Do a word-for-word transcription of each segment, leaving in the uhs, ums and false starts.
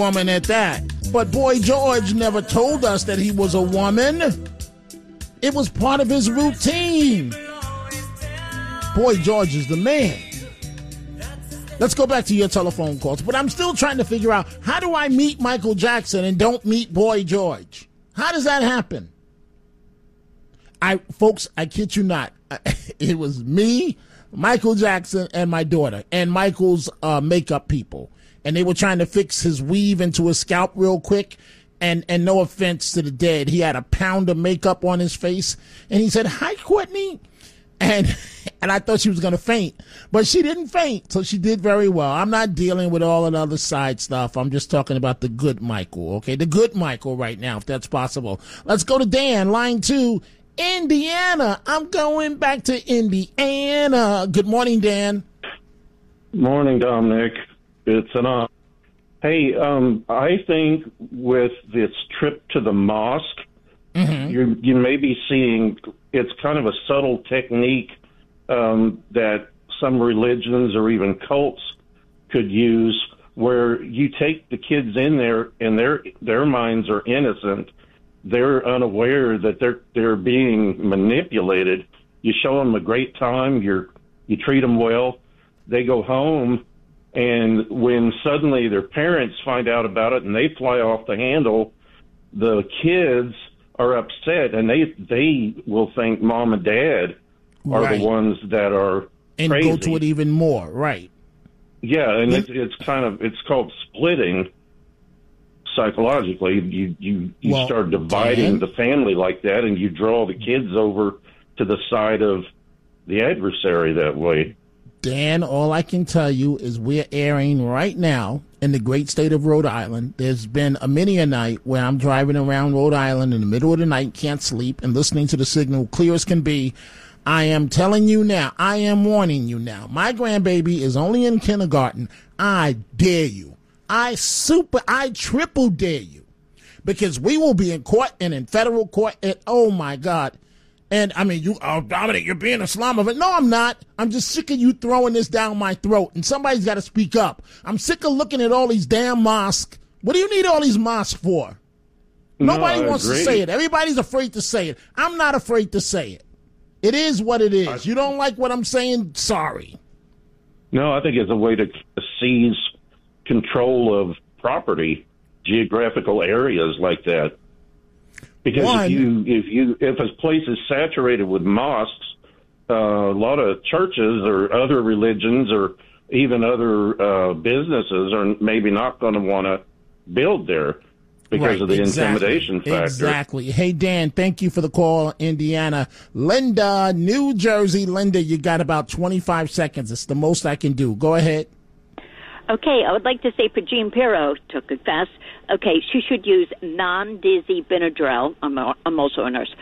woman at that. But Boy George never told us that he was a woman. It was part of his routine. Boy George is the man. Let's go back to your telephone calls. But I'm still trying to figure out, how do I meet Michael Jackson and don't meet Boy George? How does that happen? I, folks, I kid you not. It was me, Michael Jackson, and my daughter, and Michael's uh, makeup people. And they were trying to fix his weave into his scalp real quick. And and no offense to the dead, he had a pound of makeup on his face. And he said, "Hi, Courtney." And and I thought she was going to faint. But she didn't faint, so she did very well. I'm not dealing with all of the other side stuff. I'm just talking about the good Michael, okay? The good Michael right now, if that's possible. Let's go to Dan, line two, Indiana. I'm going back to Indiana. Good morning, Dan. Morning, Dominic. It's an honor. Hey, um, I think with this trip to the mosque, mm-hmm. you you may be seeing it's kind of a subtle technique um, that some religions or even cults could use, where you take the kids in there and their their minds are innocent. They're unaware that they're they're being manipulated. You show them a great time. You're you treat them well. They go home. And when suddenly their parents find out about it and they fly off the handle, the kids are upset, and they they will think mom and dad are right. the ones that are and crazy. Go to it even more, right? Yeah, and it's, it's kind of it's called splitting psychologically. You you you well, start dividing Dan? the family like that, and you draw the kids over to the side of the adversary that way. Dan, all I can tell you is we're airing right now in the great state of Rhode Island. There's been a many a night where I'm driving around Rhode Island in the middle of the night, can't sleep, and listening to the signal clear as can be. I am telling you now, I am warning you now. My grandbaby is only in kindergarten. I dare you. I super, I triple dare you. Because we will be in court and in federal court, and oh my God. And, I mean, you, oh, Dominic, you're being Islamophobic. No, I'm not. I'm just sick of you throwing this down my throat, and somebody's got to speak up. I'm sick of looking at all these damn mosques. What do you need all these mosques for? No, Nobody I wants agree. to say it. Everybody's afraid to say it. I'm not afraid to say it. It is what it is. I, you don't like what I'm saying? Sorry. No, I think it's a way to seize control of property, geographical areas like that. Because One, if you if you if a place is saturated with mosques, uh, a lot of churches or other religions or even other uh, businesses are maybe not going to want to build there because right, of the exactly, intimidation factor. Exactly. Hey, Dan, thank you for the call, Indiana. Linda, New Jersey. Linda, you got about twenty-five seconds. It's the most I can do. Go ahead. Okay, I would like to say for Jean Pirro to confess, okay, she should use non-dizzy Benadryl. I'm, a, I'm also a nurse.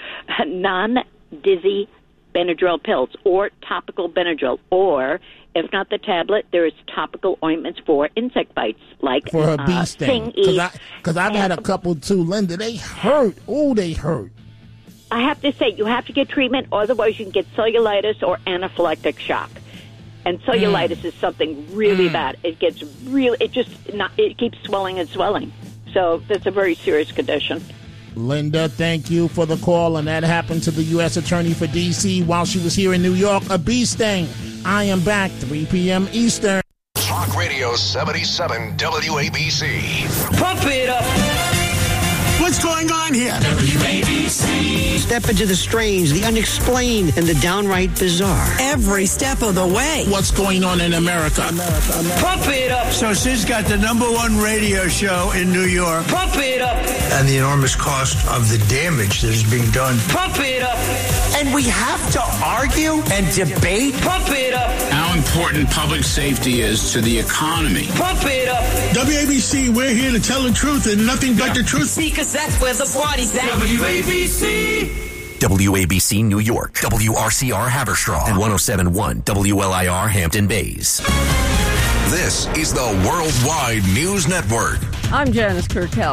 Non-dizzy Benadryl pills or topical Benadryl, or if not the tablet, there is topical ointments for insect bites, like for her bee uh, sting. Because I've had a couple too, Linda. They hurt. Oh, they hurt. I have to say, you have to get treatment, otherwise you can get cellulitis or anaphylactic shock. And cellulitis mm. is something really mm. bad. It gets really, it just, not, it keeps swelling and swelling. So that's a very serious condition. Linda, thank you for the call. And that happened to the U S Attorney for D C while she was here in New York. A bee sting. I am back, three p.m. Eastern. Talk Radio seventy-seven W A B C. Pump it up. What's going on here? W A B C. Step into the strange, the unexplained, and the downright bizarre. Every step of the way. What's going on in America? America, America. Pump it up. So Sid's got the number one radio show in New York. Pump it up. And the enormous cost of the damage that is being done. Pump it up. And we have to argue and debate. Pump it up. How important public safety is to the economy. Pump it up. W A B C, we're here to tell the truth and nothing but the truth. See, because that's where the party's at. W A B C. W A B C New York, W R C R Haverstraw, and one oh seven point one W L I R Hampton Bays. This is the Worldwide News Network. I'm Janice Kurtel.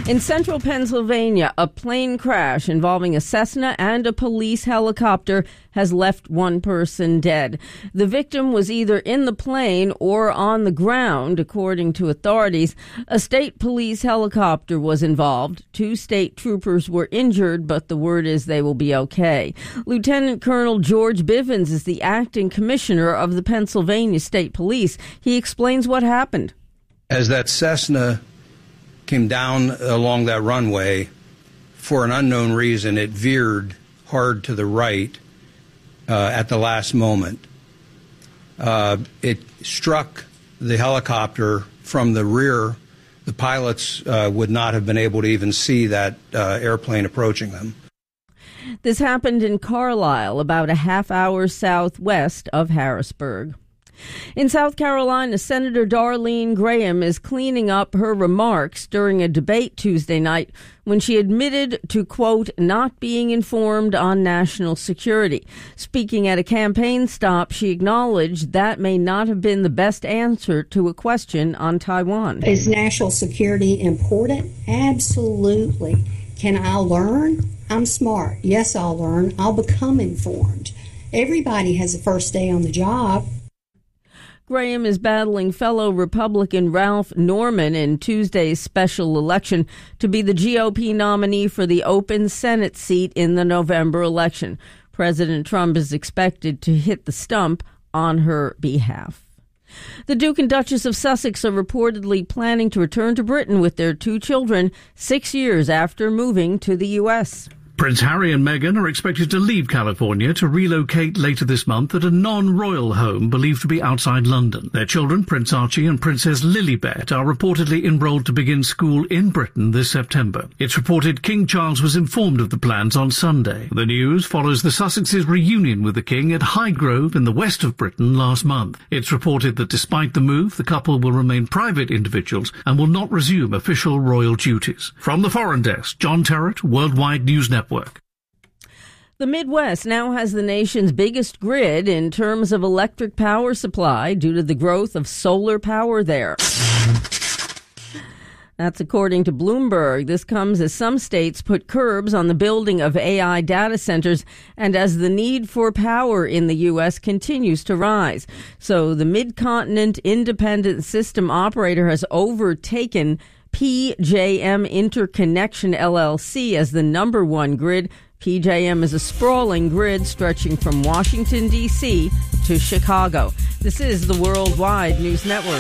In central Pennsylvania, a plane crash involving a Cessna and a police helicopter has left one person dead. The victim was either in the plane or on the ground, according to authorities. A state police helicopter was involved. Two state troopers were injured, but the word is they will be okay. Lieutenant Colonel George Bivens is the acting commissioner of the Pennsylvania State Police. He explains what happened. As that Cessna came down along that runway, for an unknown reason, it veered hard to the right uh, at the last moment. Uh, it struck the helicopter from the rear. The pilots uh, would not have been able to even see that uh, airplane approaching them. This happened in Carlisle, about a half hour southwest of Harrisburg. In South Carolina, Senator Darlene Graham is cleaning up her remarks during a debate Tuesday night when she admitted to, quote, not being informed on national security. Speaking at a campaign stop, she acknowledged that may not have been the best answer to a question on Taiwan. Is national security important? Absolutely. Can I learn? I'm smart. Yes, I'll learn. I'll become informed. Everybody has a first day on the job. Graham is battling fellow Republican Ralph Norman in Tuesday's special election to be the G O P nominee for the open Senate seat in the November election. President Trump is expected to hit the stump on her behalf. The Duke and Duchess of Sussex are reportedly planning to return to Britain with their two children six years after moving to the U S. Prince Harry and Meghan are expected to leave California to relocate later this month at a non-royal home believed to be outside London. Their children, Prince Archie and Princess Lilibet, are reportedly enrolled to begin school in Britain this September. It's reported King Charles was informed of the plans on Sunday. The news follows the Sussexes' reunion with the King at Highgrove in the west of Britain last month. It's reported that despite the move, the couple will remain private individuals and will not resume official royal duties. From the Foreign Desk, John Terrett, Worldwide News Network. The Midwest now has the nation's biggest grid in terms of electric power supply due to the growth of solar power there. That's according to Bloomberg. This comes as some states put curbs on the building of A I data centers and as the need for power in the U S continues to rise. So the Mid-Continent Independent System Operator has overtaken P J M Interconnection L L C as the number one grid. P J M is a sprawling grid stretching from Washington, D C to Chicago. This is the Worldwide News Network.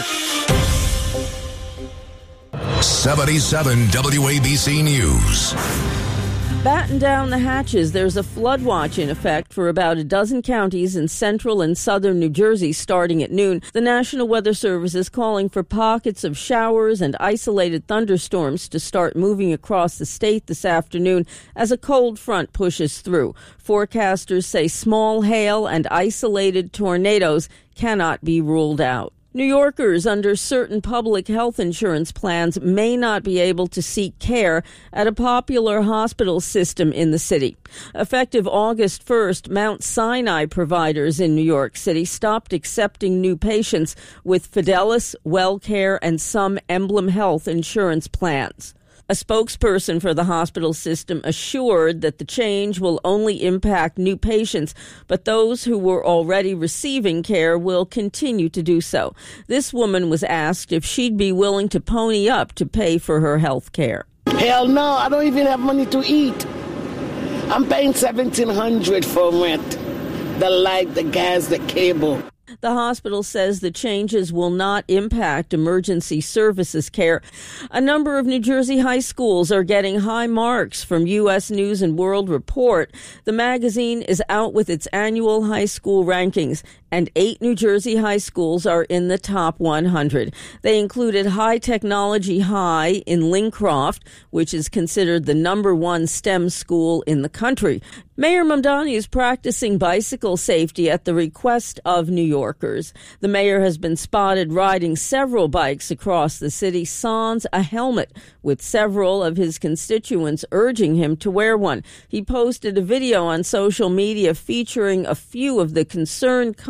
seventy-seven W A B C News. Batten down the hatches. There's a flood watch in effect for about a dozen counties in central and southern New Jersey starting at noon. The National Weather Service is calling for pockets of showers and isolated thunderstorms to start moving across the state this afternoon as a cold front pushes through. Forecasters say small hail and isolated tornadoes cannot be ruled out. New Yorkers under certain public health insurance plans may not be able to seek care at a popular hospital system in the city. Effective August first, Mount Sinai providers in New York City stopped accepting new patients with Fidelis, WellCare, and some Emblem Health insurance plans. A spokesperson for the hospital system assured that the change will only impact new patients, but those who were already receiving care will continue to do so. This woman was asked if she'd be willing to pony up to pay for her health care. Hell no, I don't even have money to eat. I'm paying seventeen hundred dollars for rent, the light, the gas, the cable. The hospital says the changes will not impact emergency services care. A number of New Jersey high schools are getting high marks from U S News and World Report. The magazine is out with its annual high school rankings, and eight New Jersey high schools are in the top one hundred. They included High Technology High in Lincroft, which is considered the number one STEM school in the country. Mayor Mamdani is practicing bicycle safety at the request of New Yorkers. The mayor has been spotted riding several bikes across the city sans a helmet, with several of his constituents urging him to wear one. He posted a video on social media featuring a few of the concerned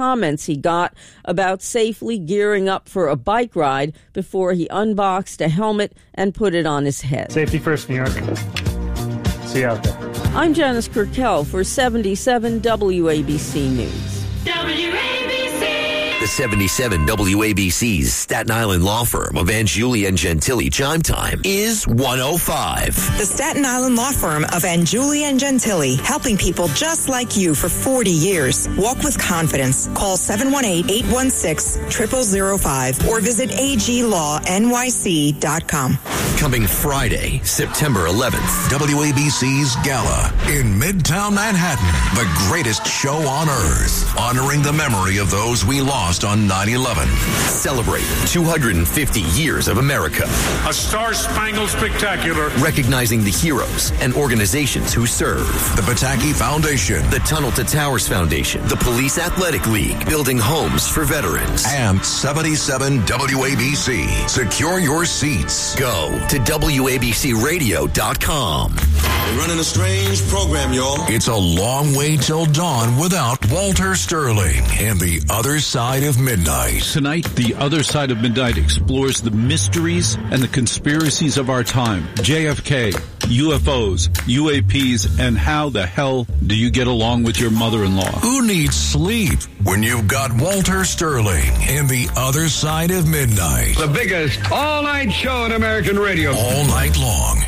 comments he got about safely gearing up for a bike ride before he unboxed a helmet and put it on his head. Safety first, New York. See you out there. I'm Janice Kirkel for seventy-seven W A B C News. W A B C. The seventy-seven W A B C's Staten Island law firm of Angiuli and Gentili chime time is one oh five. The Staten Island law firm of Angiuli and Gentili, helping people just like you for forty years. Walk with confidence. Call seven one eight, eight one six, zero zero zero five or visit a g law n y c dot com. Coming Friday, September eleventh. W A B C's Gala in Midtown Manhattan. The greatest show on earth. Honoring the memory of those we lost on nine eleven. Celebrate two hundred fifty years of America. A star-spangled spectacular. Recognizing the heroes and organizations who serve. The Pataki Foundation. The Tunnel to Towers Foundation. The Police Athletic League. Building homes for veterans. And seventy-seven W A B C. Secure your seats. Go to W A B C radio dot com. We're running a strange program, y'all. It's a long way till dawn without Walter Sterling and the Other Side of Midnight. Tonight, The Other Side of Midnight explores the mysteries and the conspiracies of our time. J F K, U F Os, U A Ps, and how the hell do you get along with your mother-in-law? Who needs sleep when you've got Walter Sterling and The Other Side of Midnight? The biggest all-night show on American radio. All night long.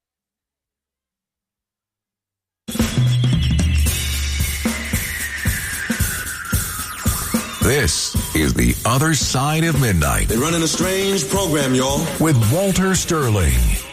This is The Other Side of Midnight. They're running a strange program, y'all. With Walter Sterling